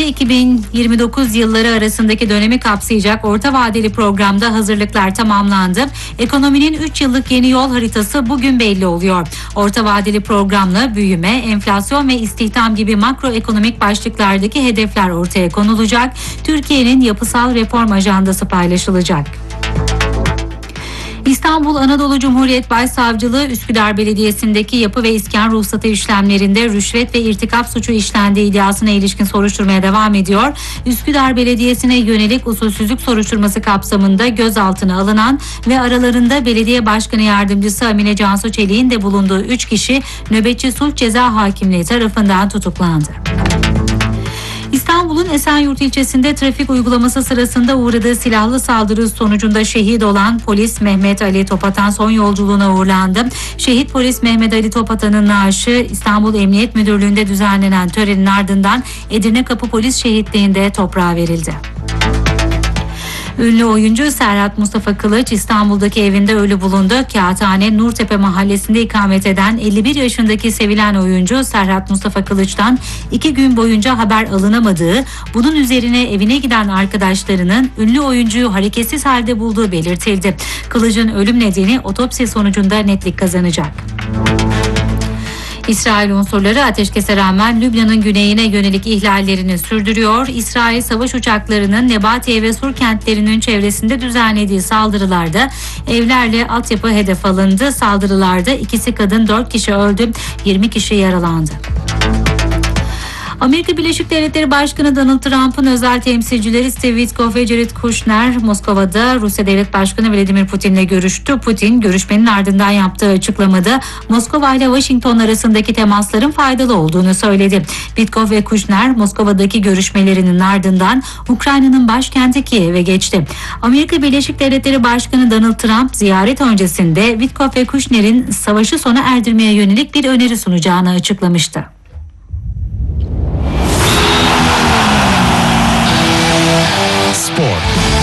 2020-2029 yılları arasındaki dönemi kapsayacak orta vadeli programda hazırlıklar tamamlandı. Ekonominin 3 yıllık yeni yol haritası bugün belli oluyor. Orta vadeli programla büyüme, enflasyon ve istihdam gibi makroekonomik başlıklardaki hedefler ortaya konulacak. Türkiye'nin yapısal reform ajandası paylaşılacak. İstanbul Anadolu Cumhuriyet Başsavcılığı Üsküdar Belediyesi'ndeki yapı ve iskan ruhsatı işlemlerinde rüşvet ve irtikap suçu işlendiği iddiasına ilişkin soruşturmaya devam ediyor. Üsküdar Belediyesi'ne yönelik usulsüzlük soruşturması kapsamında gözaltına alınan ve aralarında Belediye Başkanı Yardımcısı Amine Cansu Çelik'in de bulunduğu 3 kişi nöbetçi sulh ceza hakimliği tarafından tutuklandı. İstanbul'un Esenyurt ilçesinde trafik uygulaması sırasında uğradığı silahlı saldırı sonucunda şehit olan polis Mehmet Ali Topatan son yolculuğuna uğurlandı. Şehit polis Mehmet Ali Topatan'ın naaşı İstanbul Emniyet Müdürlüğü'nde düzenlenen törenin ardından Edirne Kapı Polis Şehitliği'nde toprağa verildi. Ünlü oyuncu Serhat Mustafa Kılıç İstanbul'daki evinde ölü bulundu. Kağıthane Nurtepe mahallesinde ikamet eden 51 yaşındaki sevilen oyuncu Serhat Mustafa Kılıç'tan 2 gün boyunca haber alınamadığı, bunun üzerine evine giden arkadaşlarının ünlü oyuncuyu hareketsiz halde bulduğu belirtildi. Kılıç'ın ölüm nedeni otopsi sonucunda netlik kazanacak. İsrail unsurları ateşkese rağmen Lübnan'ın güneyine yönelik ihlallerini sürdürüyor. İsrail savaş uçaklarının Nebatiye ve Sur kentlerinin çevresinde düzenlediği saldırılarda evlerle altyapı hedef alındı. Saldırılarda 2'si kadın, 4 kişi öldü, 20 kişi yaralandı. Amerika Birleşik Devletleri Başkanı Donald Trump'ın özel temsilcileri Steve Witkoff ve Jared Kushner Moskova'da Rusya Devlet Başkanı Vladimir Putin'le görüştü. Putin görüşmenin ardından yaptığı açıklamada Moskova ile Washington arasındaki temasların faydalı olduğunu söyledi. Witkoff ve Kushner Moskova'daki görüşmelerinin ardından Ukrayna'nın başkenti Kiev'e geçti. Amerika Birleşik Devletleri Başkanı Donald Trump ziyaret öncesinde Witkoff ve Kushner'in savaşı sona erdirmeye yönelik bir öneri sunacağını açıklamıştı. Spor.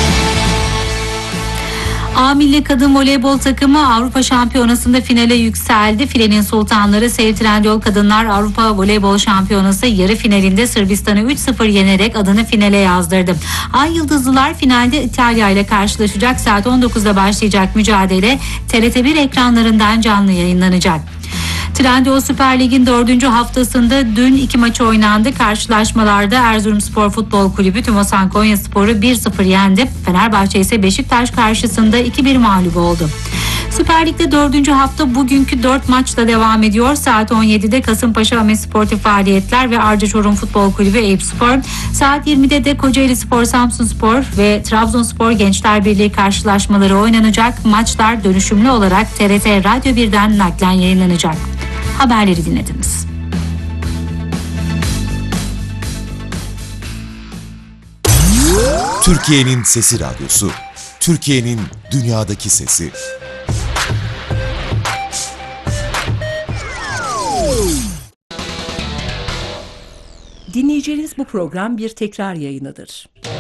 A Milli Kadın Voleybol takımı Avrupa Şampiyonası'nda finale yükseldi. Filenin sultanları Save Trendyol Kadınlar Avrupa Voleybol Şampiyonası yarı finalinde Sırbistan'ı 3-0 yenerek adını finale yazdırdı. Ay Yıldızlılar finalde İtalya ile karşılaşacak. Saat 19'da başlayacak mücadele TRT1 ekranlarından canlı yayınlanacak. Trendyol Süper Lig'in 4. haftasında dün 2 maç oynandı. Karşılaşmalarda Erzurumspor Futbol Kulübü Tümosan Konyaspor'u 1-0 yendi. Fenerbahçe ise Beşiktaş karşısında 2-1 mağlup oldu. Süper Lig'de 4. hafta bugünkü 4 maçla devam ediyor. Saat 17'de Kasımpaşa Ahmet Sportif Faaliyetler ve Arca Çorum Futbol Kulübü Eyüpspor. Saat 20'de de Kocaeli Spor Samsunspor ve Trabzonspor Gençler Birliği karşılaşmaları oynanacak. Maçlar dönüşümlü olarak TRT Radyo 1'den naklen yayınlanacak. Haberleri dinlediniz. Türkiye'nin Sesi Radyosu. Türkiye'nin dünyadaki sesi. Dinleyeceğiniz bu program bir tekrar yayınıdır.